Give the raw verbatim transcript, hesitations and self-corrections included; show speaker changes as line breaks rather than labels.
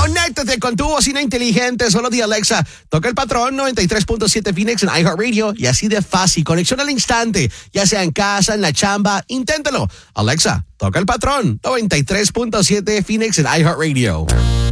Conéctate con tu bocina inteligente. Solo di Alexa, toca el patrón noventa y tres punto siete Phoenix en iHeartRadio y así de fácil. Conexión al instante, ya sea en casa, en la chamba. Inténtalo. Alexa, toca el patrón noventa y tres punto siete Phoenix en iHeartRadio.